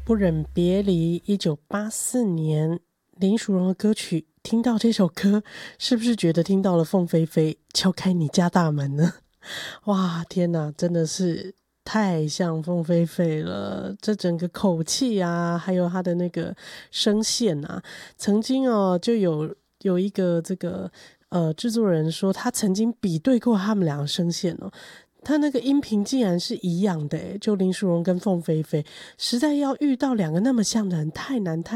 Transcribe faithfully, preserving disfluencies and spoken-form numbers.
不忍别离，一九八四年，林淑荣的歌曲。听到这首歌，是不是觉得听到了凤飞飞敲开你家大门呢？哇，天哪，真的是太像凤飞飞了！这整个口气啊，还有他的那个声线啊，曾经哦，就有有一个这个呃制作人说，他曾经比对过他们两个声线哦。他那个音频竟然是一样的耶，就林淑荣跟凤飞飞，实在要遇到两个那么像的人太难太